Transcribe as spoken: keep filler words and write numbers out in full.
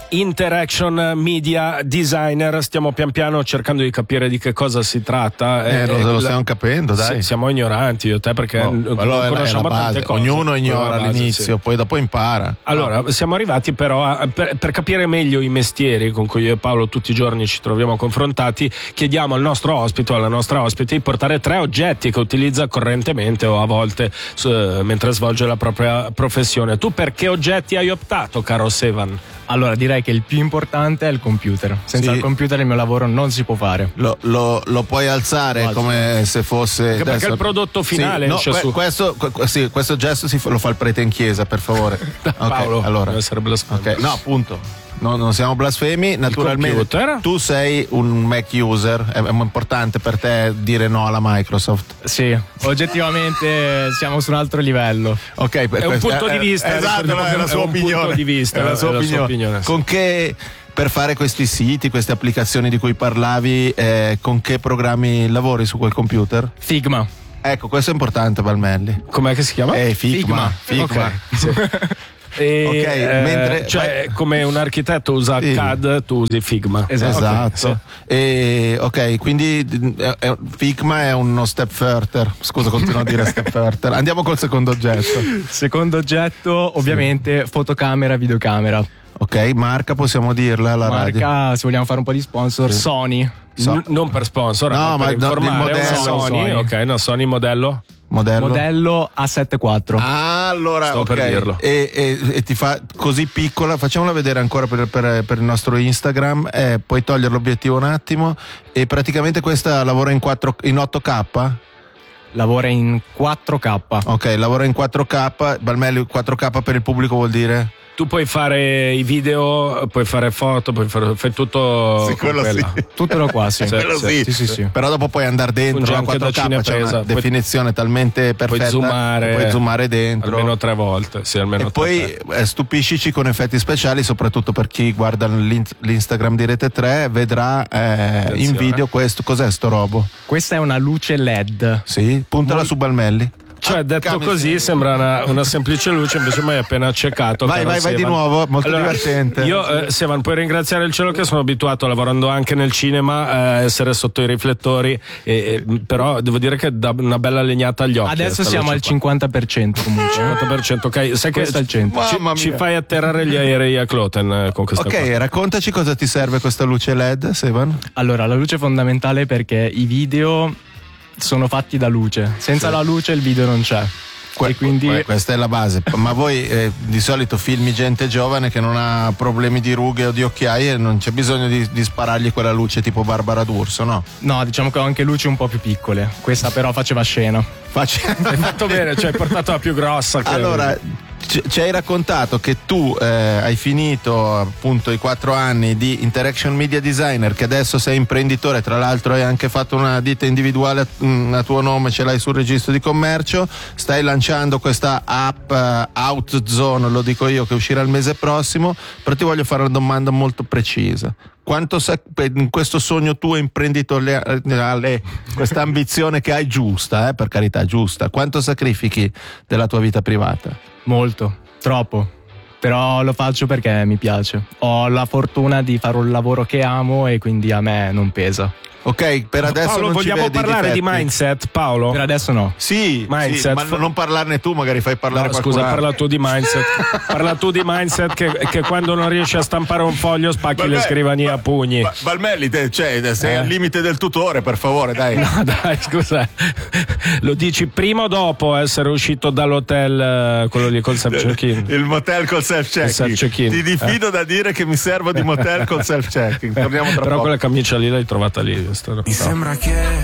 Interaction Media Designer. Stiamo pian piano cercando di capire di che cosa si tratta. Eh, eh, lo, lo stiamo capendo, dai. Siamo ignoranti io e te, perché oh, non allora conosciamo è la base. tante cose. Ognuno ignora base, all'inizio, sì. Poi dopo impara. Allora, no. siamo arrivati però a, per, per capire meglio i mestieri con cui io e Paolo tutti i giorni ci troviamo confrontati, chiediamo al nostro ospite o alla nostra ospite di portare tre oggetti che utilizza correntemente o a volte su, mentre svolge la propria professione. Tu per che oggetti hai optato, caro Sevan? Allora, direi che il più importante è il computer. Senza sì. il computer il mio lavoro non si può fare. Lo, lo, lo puoi alzare Alzo. come se fosse. Perché, adesso, perché il prodotto finale sì, no, esce que- su. Questo, que- sì, questo gesto si fa, lo fa il prete in chiesa, per favore. Okay, Paolo, allora. deve essere blasfemo. Okay. No, appunto. No, non siamo blasfemi, naturalmente. Tu sei un Mac user, è, è importante per te dire no alla Microsoft. Sì, oggettivamente siamo su un altro livello. Ok, per è un punto è, di vista. È, esatto, no, è la sua è opinione. Punto di vista, è la sua è opinione. La sua opinione sì. Con che per fare questi siti, queste applicazioni di cui parlavi, eh, con che programmi lavori su quel computer? Figma. Ecco, questo è importante, Valmelli. Com'è che si chiama? Eh, Figma. Figma. Figma. Okay. Sì. E, ok, eh, mentre cioè vai. come un architetto usa sì. C A D, tu usi Figma. Esatto. Okay, sì. E, ok, quindi è, è, Figma è uno step further. Scusa, continuo a dire step further. Andiamo col secondo oggetto. Secondo oggetto, ovviamente, sì. fotocamera, videocamera. Ok, marca possiamo dirla alla marca, radio? se vogliamo fare un po' di sponsor, sì. Sony. So. N- non per sponsor, no, ma per no, il modello Sony. Sony. Ok, no, Sony modello. Modello? Modello A settantaquattro. Ah, allora, sto okay. per dirlo. E, e, e ti fa così piccola, facciamola vedere ancora per, per, per il nostro Instagram, eh, puoi togliere l'obiettivo un attimo. E praticamente questa lavora in, quattro, in otto K? Lavora in quattro K. Ok, lavora in quattro K. Balmelli, quattro K per il pubblico vuol dire? Tu puoi fare i video, puoi fare foto, puoi fare fai tutto. Sì, quello sì. Tutto da qua, sì. Sì, quello sì. Sì, sì, sì. Però dopo puoi andare dentro la quattro K, c'è una definizione talmente perfetta. Puoi zoomare, puoi zoomare dentro almeno tre volte. Sì, almeno e poi eh, stupiscici con effetti speciali, soprattutto per chi guarda l'Instagram di Rete tre, vedrà eh, in video questo. Cos'è sto robo? Questa è una luce L E D. Sì, puntala Mol- su Balmelli. Cioè, detto così sembra una, una semplice luce, invece mai appena accecato. Vai, vai, vai di nuovo, molto allora, divertente. Io, eh, Sevan, puoi ringraziare il cielo che sono abituato, lavorando anche nel cinema, a essere sotto i riflettori, e, e, però devo dire che dà una bella legnata agli occhi. Adesso siamo al cinquanta per cento comunque. cinquanta per cento, ok. Sai Questo che al cento. Ci, ci fai atterrare gli aerei a Kloten eh, con questa Ok, qua. Raccontaci cosa ti serve questa luce L E D, Sevan? Allora, la luce è fondamentale perché i video sono fatti da luce. Senza sì. la luce il video non c'è. Que- e quindi que- questa è la base. Ma voi eh, di solito filmi gente giovane che non ha problemi di rughe o di occhiaie e non c'è bisogno di, di sparargli quella luce tipo Barbara D'Urso, no? No, diciamo che ho anche luci un po' più piccole. Questa però faceva scena. Face... Hai fatto bene, cioè hai portato la più grossa che... Allora, ci hai raccontato che tu eh, hai finito appunto i quattro anni di Interaction Media Designer, che adesso sei imprenditore, tra l'altro hai anche fatto una ditta individuale mh, a tuo nome, ce l'hai sul registro di commercio, stai lanciando questa app uh, OutZone, lo dico io, che uscirà il mese prossimo, però ti voglio fare una domanda molto precisa. Quanto sa- in questo sogno tuo imprenditoriale, questa ambizione che hai giusta, eh, per carità giusta, quanto sacrifichi della tua vita privata? Molto, troppo, però lo faccio perché mi piace. Ho la fortuna di fare un lavoro che amo e quindi a me non pesa. Ok, per adesso Paolo, non vogliamo ci vedi parlare difetti. di mindset, Paolo? Per adesso no. Sì, mindset. sì, ma non parlarne tu, magari fai parlare no, qualcun scusa, altro. parla tu di mindset. Parla tu di mindset che, che quando non riesci a stampare un foglio spacchi Balme, le scrivanie a pugni. Ba, Balmelli, te, cioè, sei eh. al limite del tutore, per favore, dai. No, dai, scusa. Lo dici prima o dopo essere uscito dall'hotel, quello lì col self check-in? Il motel col self check-in. Self check-in. Ti diffido eh. da dire che mi servo di motel col self check-in. Torniamo tra Però poco. quella camicia lì l'hai trovata lì. Mi sembra che